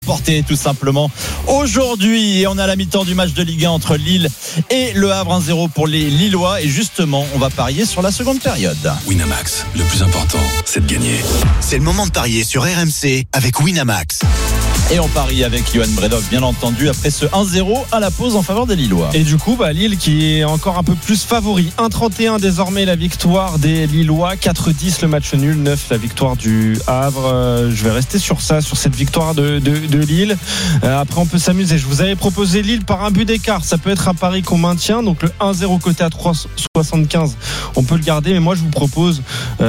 Porté tout simplement aujourd'hui, et on a la mi-temps du match de Ligue 1 entre Lille et Le Havre, 1-0 pour les Lillois, et justement on va parier sur la seconde période. Winamax, le plus important c'est de gagner. C'est le moment de parier sur RMC avec Winamax. Et on parie avec Johan Bredov, bien entendu, après ce 1-0 à la pause en faveur des Lillois. Et du coup, Lille qui est encore un peu plus favori. 1-31 désormais la victoire des Lillois, 4-10 le match nul, 9 la victoire du Havre. Je vais rester sur ça, sur cette victoire de Lille. Après on peut s'amuser. Je vous avais proposé Lille par un but d'écart. Ça peut être un pari qu'on maintient. Donc le 1-0 côté à 3,75, on peut le garder. Mais moi je vous propose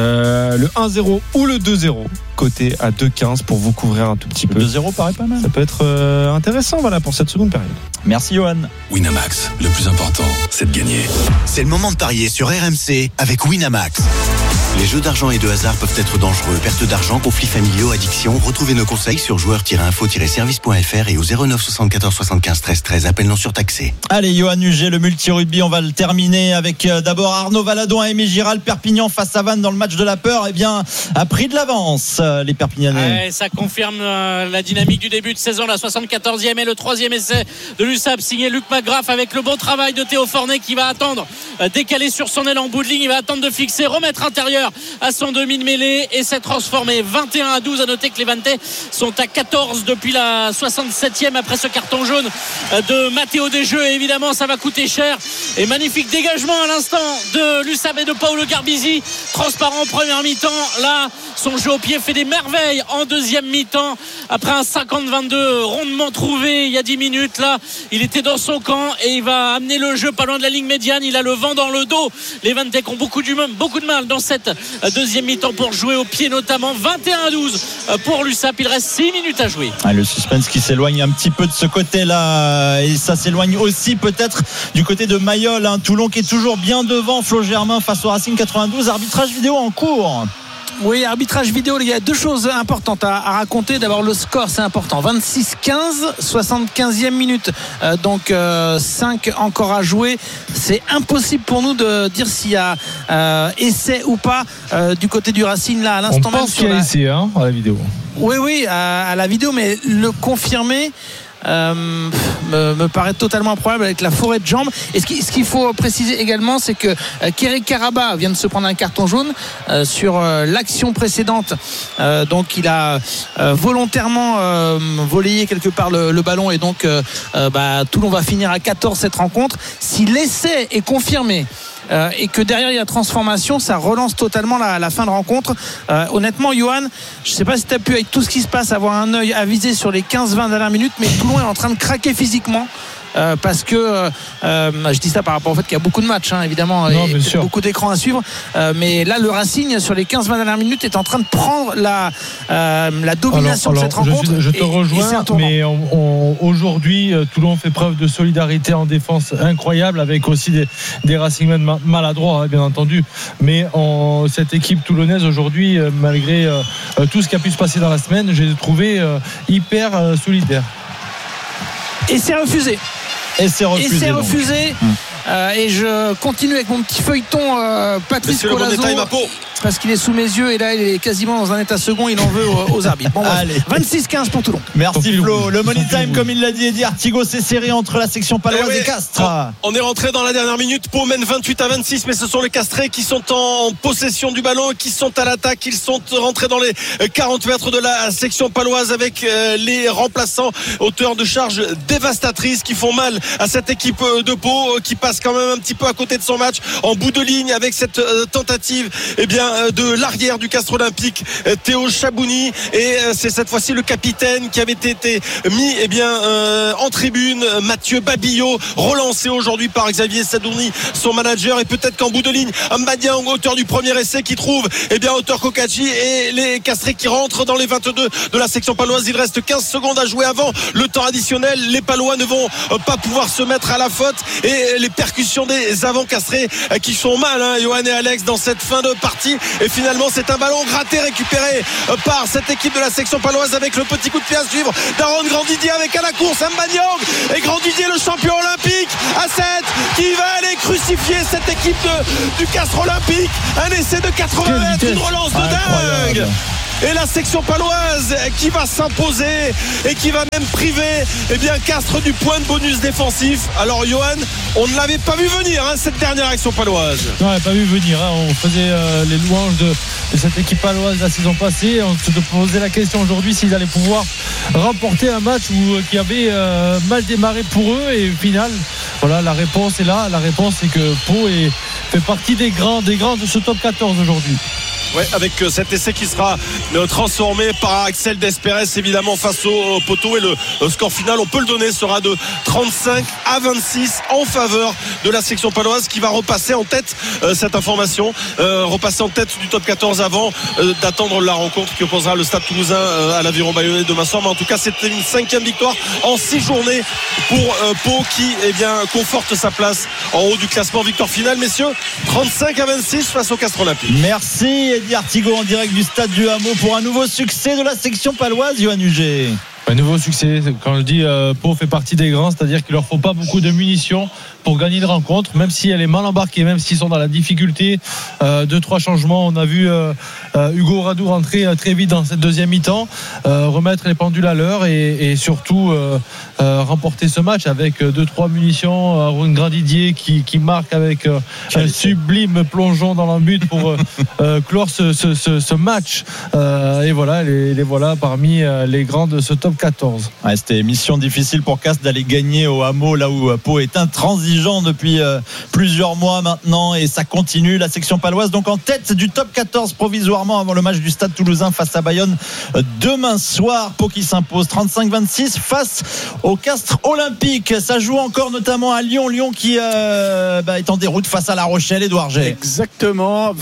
le 1-0 ou le 2-0 côté à 2,15 pour vous couvrir un tout petit peu. 2-0 paraît pas mal. Ça peut être intéressant pour cette seconde période. Merci Johan. Winamax, le plus important c'est de gagner. C'est le moment de parier sur RMC avec Winamax. Les jeux d'argent et de hasard peuvent être dangereux. Perte d'argent, conflits familiaux, addiction. Retrouvez nos conseils sur joueurs-info-service.fr et au 09 74 75 13 13. Appel non surtaxé. Allez, Johan Huget, le multi-rugby, on va le terminer avec d'abord Arnaud Valadon et Aimé Giral. Perpignan face à Vannes dans le match de la peur, a pris de l'avance, les Perpignanais. Ça confirme la dynamique du début de saison, la 74e et le 3e essai de l'USAP, signé Luc Magraff, avec le bon travail de Théo Fornet qui va attendre, décaler sur son aile en bout de ligne, il va attendre de fixer, remettre intérieur à son demi de mêlée et s'est transformé 21-12. À noter que les Vantais sont à 14 depuis la 67e après ce carton jaune de Matteo Desjeux, et évidemment ça va coûter cher. Et magnifique dégagement à l'instant de l'USAP et de Paolo Garbisi, transparent en première mi-temps. Là son jeu au pied fait des merveilles en deuxième mi-temps après un 50-22 rondement trouvé il y a 10 minutes. Là il était dans son camp et il va amener le jeu pas loin de la ligne médiane. Il a le vent dans le dos. Les Vantais qui ont beaucoup de mal dans cette deuxième mi-temps pour jouer au pied, notamment 21-12 pour l'USAP. Il reste 6 minutes à jouer. Le suspense qui s'éloigne un petit peu de ce côté-là, et ça s'éloigne aussi peut-être du côté de Mayol, Toulon qui est toujours bien devant. Flo Germain face au Racing 92. Arbitrage vidéo en cours. Oui, arbitrage vidéo, il y a deux choses importantes à raconter. D'abord le score, c'est important, 26-15, 75e minute, donc 5 encore à jouer. C'est impossible pour nous de dire s'il y a essai ou pas du côté du Racing là à l'instant même. On pense qu'il y a essai à la vidéo. Oui, à la vidéo, mais le confirmer me paraît totalement improbable avec la forêt de jambes. Et ce qu'il faut préciser également, c'est que Kerry Karaba vient de se prendre un carton jaune sur l'action précédente. Donc il a volontairement volayé quelque part le ballon, et donc Toulon va finir à 14 cette rencontre. Si l'essai est confirmé et que derrière il y a transformation, ça relance totalement la fin de rencontre. Honnêtement, Johan, je ne sais pas si tu as pu, avec tout ce qui se passe, avoir un œil avisé sur les 15-20 dernières minutes, mais Toulon est en train de craquer physiquement. Parce que je dis ça par rapport au fait qu'il y a beaucoup de matchs, évidemment, et beaucoup d'écrans à suivre, mais là le Racing sur les 15-20 dernières minutes est en train de prendre la domination de cette rencontre. Je te rejoins, mais aujourd'hui Toulon fait preuve de solidarité en défense incroyable, avec aussi des Racingmen maladroits, bien entendu, mais cette équipe toulonnaise aujourd'hui, malgré tout ce qui a pu se passer dans la semaine, j'ai trouvé hyper solidaire. Et c'est refusé. Et je continue avec mon petit feuilleton Patrice Colazo, parce qu'il est sous mes yeux et là il est quasiment dans un état second, il en veut aux arbitres. Bon, 26-15 pour Toulon. Merci Flo. Le money time, comme il l'a dit Eddy Artigo, c'est serré entre la section paloise et Castres. On est rentré dans la dernière minute. Pau mène 28-26, mais ce sont les Castrés qui sont en possession du ballon, qui sont à l'attaque. Ils sont rentrés dans les 40 mètres de la section paloise avec les remplaçants, auteurs de charges dévastatrices qui font mal à cette équipe de Pau, qui passe quand même un petit peu à côté de son match en bout de ligne avec cette tentative de l'arrière du Castres Olympique, Théo Chabouni, et c'est cette fois-ci le capitaine qui avait été mis en tribune, Mathieu Babillot, relancé aujourd'hui par Xavier Sadourny, son manager, et peut-être qu'en bout de ligne Mbadiang, auteur du premier essai, qui trouve auteur Kokachi, et les Castrés qui rentrent dans les 22 de la section paloise. Il reste 15 secondes à jouer avant le temps additionnel. Les Palois ne vont pas pouvoir se mettre à la faute, et les percussions des avants castrés qui sont mal, Johan et Alex, dans cette fin de partie. Et finalement c'est un ballon gratté récupéré par cette équipe de la section paloise, avec le petit coup de pied à suivre d'Aaron Grandidier, avec à la course Mbanyang, et Grandidier, le champion olympique à 7, qui va aller crucifier cette équipe du Castres Olympique. Un essai de 80 mètres, une relance de dingue. et la section paloise qui va s'imposer et qui va même priver Castres du point de bonus défensif. Alors Johan, on ne l'avait pas vu venir cette dernière action paloise. Ouais, pas vu venir. On faisait les louanges de cette équipe paloise la saison passée. On se posait la question aujourd'hui s'ils allaient pouvoir remporter un match qui avait mal démarré pour eux, et au final voilà, la réponse est là. La réponse c'est que Pau fait partie des grands de ce top 14 aujourd'hui. Ouais, avec cet essai qui sera transformé par Axel Despérez évidemment face au poteau, et le score final, on peut le donner, sera de 35-26 en faveur de la section paloise, qui va repasser en tête cette information, repasser en tête du top 14 avant d'attendre la rencontre qui opposera le Stade Toulousain à l'Aviron Bayonnais demain soir. Mais en tout cas, c'était une 5e victoire en 6 journées pour Pau, qui conforte sa place en haut du classement. Victoire finale, messieurs, 35-26 face au Castres Olympique. Merci Eddie Artigot en direct du stade du Hameau pour un nouveau succès de la section paloise. Johan Huget. Un nouveau succès. Quand je dis Pau fait partie des grands, c'est-à-dire qu'il leur faut pas beaucoup de munitions pour gagner une rencontre, même si elle est mal embarquée, même s'ils sont dans la difficulté. 2-3 changements. On a vu Hugo Radou rentrer très vite dans cette deuxième mi-temps, remettre les pendules à l'heure et surtout remporter ce match avec 2-3 munitions. Aaron Grandidier qui marque avec un sublime plongeon dans l'embut pour clore ce match. Et voilà, les voilà parmi les grands de ce top 14. Ouais, c'était mission difficile pour Castres d'aller gagner au Hameau, là où Pau est intransigeant depuis plusieurs mois maintenant, et ça continue. La section paloise donc en tête du top 14 provisoirement avant le match du Stade Toulousain face à Bayonne demain soir. Pau qui s'impose 35-26 face au Castres Olympique. Ça joue encore notamment à Lyon qui est en déroute face à La Rochelle. Édouard G. Exactement,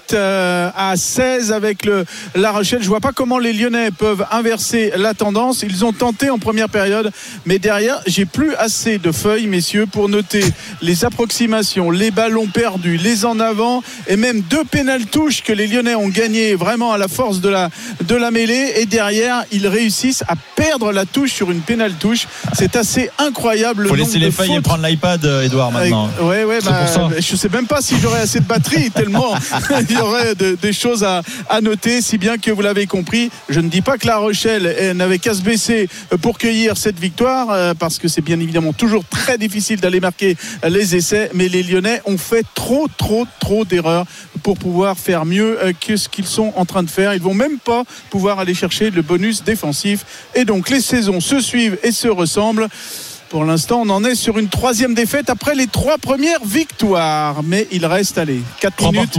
28-16 avec La Rochelle. Je vois pas comment les Lyonnais peuvent inverser la tendance. Ils ont tenté en première période, mais derrière, j'ai plus assez de feuilles, messieurs, pour noter les approximations, les ballons perdus, les en avant, et même 2 pénal-touches que les Lyonnais ont gagné vraiment à la force de la mêlée. Et derrière, ils réussissent à perdre la touche sur une pénal-touche. C'est assez incroyable. Faut laisser les feuilles et prendre l'iPad, Édouard, maintenant. Ouais, je sais même pas si j'aurai assez de batterie, tellement il y aurait des choses à noter, si bien que vous l'avez compris. Je ne dis pas que La Rochelle n'avait qu'à se baisser pour cueillir cette victoire, parce que c'est bien évidemment toujours très difficile d'aller marquer les essais, mais les Lyonnais ont fait trop d'erreurs pour pouvoir faire mieux que ce qu'ils sont en train de faire. Ils vont même pas pouvoir aller chercher le bonus défensif, et donc les saisons se suivent et se ressemblent. Pour l'instant, on en est sur une 3e défaite après les 3 premières victoires, mais il reste 4 minutes.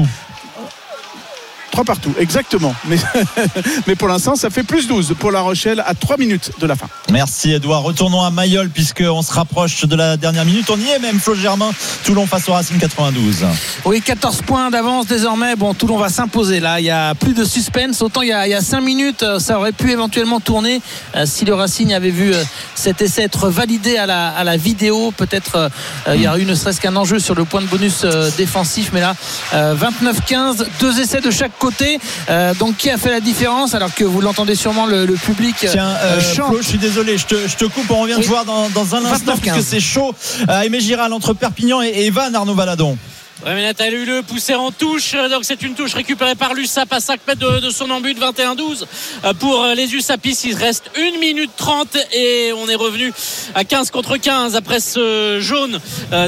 3 partout, exactement. Mais pour l'instant, ça fait plus 12 pour La Rochelle à 3 minutes de la fin. Merci Edouard. Retournons à Mayol puisqu'on se rapproche de la dernière minute. On y est même, Flo Germain. Toulon face au Racing 92. Oui, 14 points d'avance désormais. Bon, Toulon va s'imposer là. Il y a plus de suspense. Autant il y a 5 minutes, ça aurait pu éventuellement tourner si le Racing avait vu cet essai être validé à la vidéo. Peut-être il y aurait eu ne serait-ce qu'un enjeu sur le point de bonus défensif. Mais là, 29-15, 2 essais de chaque côté. Donc qui a fait la différence, alors que vous l'entendez sûrement, le public chante. Flo, je suis désolé, je te coupe. On revient te voir dans un instant puisque c'est chaud à Aimé Giral entre Perpignan et Vannes, Arnaud Valadon. Ouais, mais Nathalie Huleux poussé en touche, donc c'est une touche récupérée par l'USAP à 5 mètres de son embut, 21-12 pour les USAPistes. Il reste 1 minute 30 et on est revenu à 15 contre 15 après ce jaune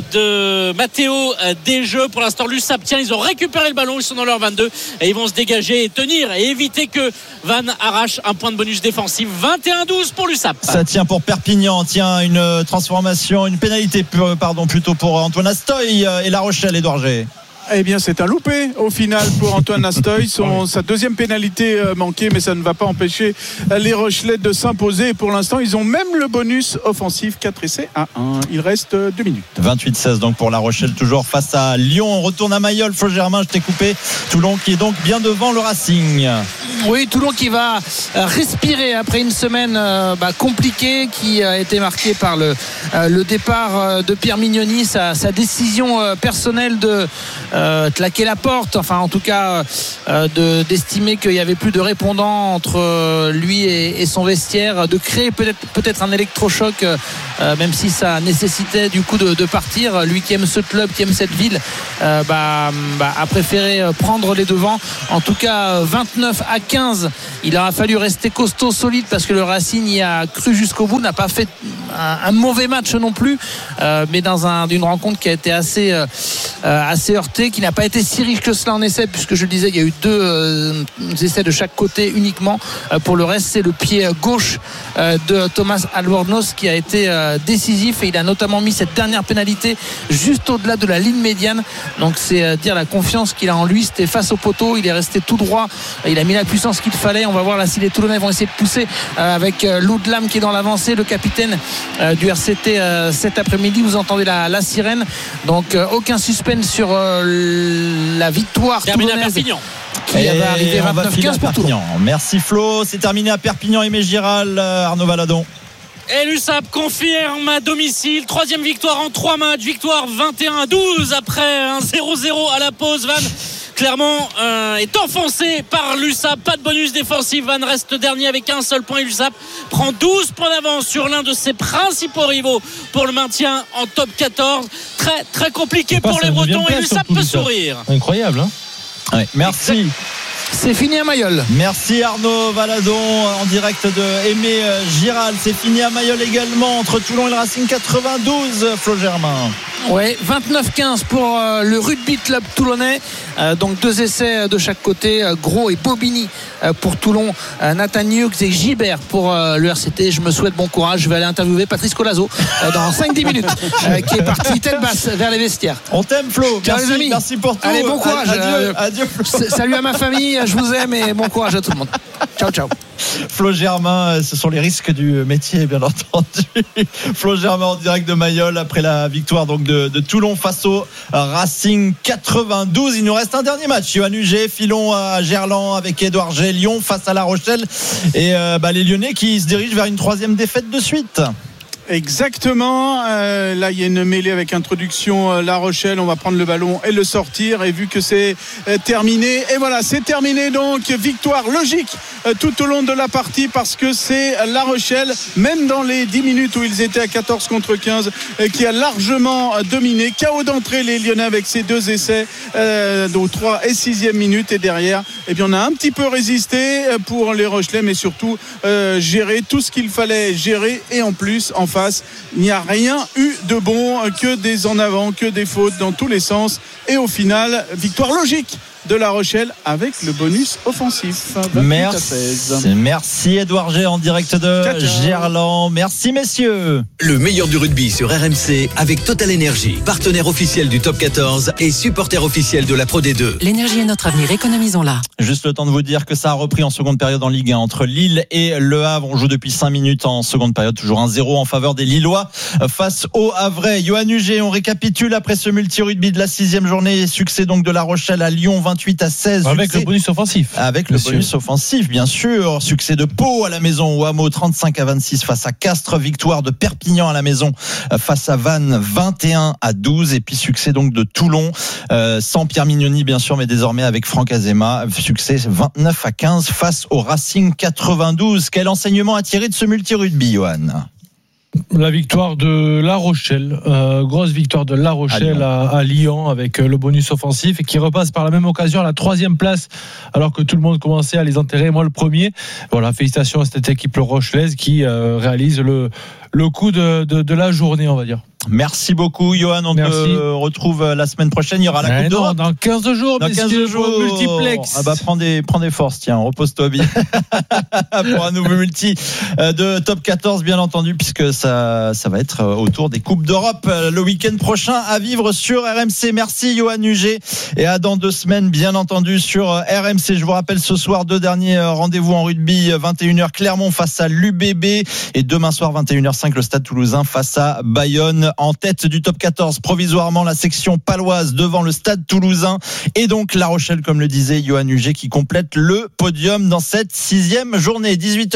de Matteo Desjeux. Pour l'instant, l'USAP tient, ils ont récupéré le ballon, ils sont dans leur 22 et ils vont se dégager et tenir et éviter que Vannes arrache un point de bonus défensif. 21-12 pour l'USAP. Ça tient pour Perpignan, une transformation, une pénalité plutôt pour Antoine Astoy et La Rochelle. Édouard G. Eh bien, c'est un loupé au final pour Antoine Astoy. Sa 2e pénalité manquée, mais ça ne va pas empêcher les Rochelais de s'imposer. Et pour l'instant, ils ont même le bonus offensif, 4 essais à 1. Il reste 2 minutes. 28-16 donc pour La Rochelle, toujours face à Lyon. On retourne à Mayol. Flo Germain, je t'ai coupé. Toulon qui est donc bien devant le Racing. Oui, Toulon qui va respirer après une semaine compliquée, qui a été marquée par le départ de Pierre Mignoni, sa décision personnelle de claquer la porte, enfin en tout cas d'estimer qu'il n'y avait plus de répondant entre lui et son vestiaire, de créer peut-être un électrochoc, même si ça nécessitait du coup de partir. Lui qui aime ce club, qui aime cette ville, a préféré prendre les devants. En tout cas, 29-15 15, il aura fallu rester costaud, solide, parce que le Racing y a cru jusqu'au bout, n'a pas fait un mauvais match non plus, mais dans une rencontre qui a été assez heurtée, qui n'a pas été si riche que cela en essais, puisque je le disais, il y a eu 2 essais de chaque côté uniquement. Pour le reste, c'est le pied gauche de Thomas Albornoz qui a été décisif, et il a notamment mis cette dernière pénalité juste au-delà de la ligne médiane. Donc c'est dire la confiance qu'il a en lui. C'était face au poteau, il est resté tout droit, il a mis la puissance qu'il fallait. On va voir là si les Toulonnais vont essayer de pousser avec Loudlam qui est dans l'avancée, le capitaine du RCT cet après-midi. Vous entendez la sirène, donc aucun suspense sur la victoire toulonnaise qui va arriver 29-15 pour Toulon. Merci Flo, c'est terminé à Perpignan. Aimé Giral, Arnaud Valadon. Et l'USAP confirme à domicile, 3e victoire en 3 matchs, victoire 21-12 après un 0-0 à la pause. Vannes Clermont est enfoncé par l'USAP, pas de bonus défensif. Vannes reste dernier avec un seul point. l'USAP prend 12 points d'avance sur l'un de ses principaux rivaux pour le maintien en top 14. Très très compliqué pour les Bretons, et l'USAP peut sourire. Incroyable, hein. Ouais, merci. C'est fini à Mayol. Merci Arnaud Valadon en direct de Aimé Giral. C'est fini à Mayol également entre Toulon et le Racing 92. Flo Germain. Ouais, 29-15 pour le rugby club toulonnais. Donc 2 essais de chaque côté, Gros et Bobigny pour Toulon, Nathan Hughes et Gilbert pour le RCT. Je me souhaite bon courage. Je vais aller interviewer Patrice Colazo dans 5-10 minutes qui est parti tête basse vers les vestiaires. On t'aime Flo. Ciao, merci, les amis. merci pour tout. Allez, bon courage. Adieu Flo. Salut à ma famille, je vous aime et bon courage à tout le monde. Ciao, ciao. Flo Germain, ce sont les risques du métier, bien entendu. Flo Germain en direct de Mayol après la victoire donc de Toulon face au Racing 92. Il nous reste un dernier match. Yoann Huget, filons à Gerland avec Édouard G. Lyon face à La Rochelle. Et les Lyonnais qui se dirigent vers une 3e défaite de suite. Exactement. Là, il y a une mêlée avec introduction La Rochelle. On va prendre le ballon et le sortir. Et vu que c'est terminé, et voilà, c'est terminé. Donc, victoire logique tout au long de la partie, parce que c'est La Rochelle, même dans les 10 minutes où ils étaient à 14 contre 15, qui a largement dominé. KO d'entrée les Lyonnais avec ces 2 essais, donc 3 et 6e minute. Et derrière, eh bien, on a un petit peu résisté pour les Rochelais, mais surtout gérer tout ce qu'il fallait gérer. Et en plus, en face, il n'y a rien eu de bon, que des en avant, que des fautes dans tous les sens. Et au final, victoire logique de La Rochelle avec le bonus offensif. Merci Édouard G en direct de Gerland. Merci messieurs. Le meilleur du rugby sur RMC avec Total Energy, partenaire officiel du Top 14 et supporter officiel de la Pro D2. L'énergie est notre avenir, économisons-la. Juste le temps de vous dire que ça a repris en seconde période en Ligue 1 entre Lille et Le Havre. On joue depuis 5 minutes en seconde période, toujours 1-0 en faveur des Lillois face au Havrais. Yoann Huget, on récapitule après ce multi-rugby de la 6e journée. Succès donc de La Rochelle à Lyon, 28-16. Avec le bonus offensif. Avec le bonus offensif, bien sûr. Succès de Pau à la maison au Hameau, 35-26 face à Castres. Victoire de Perpignan à la maison face à Vannes, 21-12. Et puis succès donc de Toulon, sans Pierre Mignoni bien sûr, mais désormais avec Franck Azema. Succès 29-15 face au Racing 92. Quel enseignement à tirer de ce multi-rugby, Yoann ? La victoire de La Rochelle, grosse victoire de La Rochelle à Lyon avec le bonus offensif, et qui repasse par la même occasion à la 3e place alors que tout le monde commençait à les enterrer, moi le premier. Voilà, félicitations à cette équipe rochelaise qui réalise le coup de la journée, on va dire. Merci beaucoup, Yoann. On te retrouve la semaine prochaine. Il y aura la Coupe d'Europe. Dans 15 jours, dans 15 jours. Multiplex. Ah bah, prends des forces, tiens, repose-toi bien. Pour un nouveau multi de Top 14, bien entendu, puisque ça va être autour des Coupes d'Europe le week-end prochain à vivre sur RMC. Merci, Yoann Huget. Et à dans 2 semaines, bien entendu, sur RMC. Je vous rappelle ce soir 2 derniers rendez-vous en rugby. 21h, Clermont face à l'UBB. Et demain soir, 21h05, le Stade Toulousain face à Bayonne. En tête du top 14 provisoirement la section paloise devant le Stade Toulousain, et donc La Rochelle, comme le disait Yoann Huget, qui complète le podium dans cette 6e journée.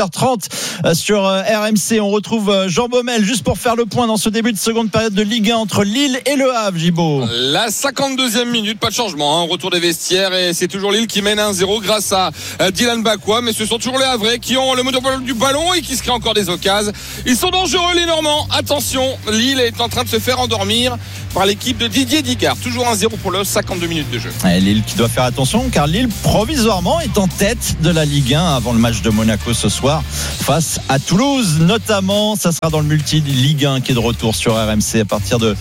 18h30 sur RMC. On retrouve Jean Baumel juste pour faire le point dans ce début de seconde période de Ligue 1 entre Lille et Le Havre. Gibaud. La 52e minute, pas de changement, retour des vestiaires, et c'est toujours Lille qui mène 1-0 grâce à Dylan Bakwa, mais ce sont toujours les Havrais qui ont le monopole du ballon et qui se créent encore des occasions. Ils sont dangereux, les Normands. Attention, Lille est en train de se faire endormir par l'équipe de Didier Digard. Toujours 1-0 pour le 52 minutes de jeu. Et Lille qui doit faire attention car Lille provisoirement est en tête de la Ligue 1 avant le match de Monaco ce soir face à Toulouse notamment. Ça sera dans le multi Ligue 1 qui est de retour sur RMC à partir de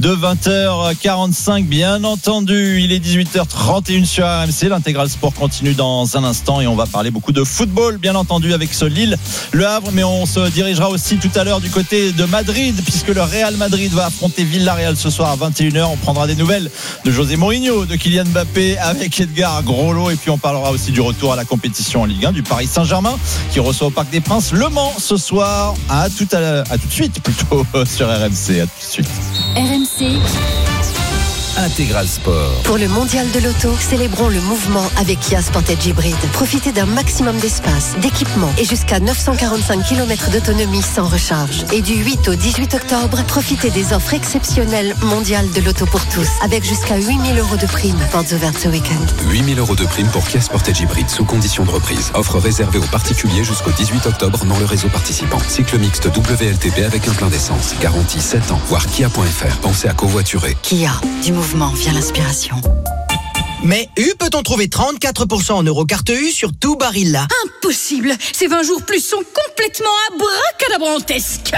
20h45 bien entendu. Il est 18h31 sur RMC. L'intégral sport continue dans un instant et on va parler beaucoup de football bien entendu avec ce Lille, Le Havre, mais on se dirigera aussi tout à l'heure du côté de Madrid puisque le Real Madrid va affronter Villarreal ce soir à 21h. On prendra des nouvelles de José Mourinho, de Kylian Mbappé avec Edgar Groslo et puis on parlera aussi du retour à la compétition en Ligue 1 du Paris Saint-Germain qui reçoit au Parc des Princes Le Mans ce soir. À tout de suite plutôt sur RMC. À tout de suite. RMC Intégral Sport. Pour le mondial de l'auto, célébrons le mouvement avec Kia Sportage Hybrid. Profitez d'un maximum d'espace, d'équipement et jusqu'à 945 km d'autonomie sans recharge. Et du 8 au 18 octobre, profitez des offres exceptionnelles mondiales de l'auto pour tous avec jusqu'à 8 000 € de prime. Portes ouvertes ce week-end. 8 000 € de prime pour Kia Sportage Hybrid sous condition de reprise. Offre réservée aux particuliers jusqu'au 18 octobre dans le réseau participant. Cycle mixte WLTP avec un plein d'essence. Garantie 7 ans. Voir kia.fr. Pensez à covoiturer. Kia, du mouvement vient l'inspiration. Mais peut-on trouver 34% en Eurocarte U sur tout Barilla? Impossible. Ces 20 jours plus sont complètement abracadabrantesques.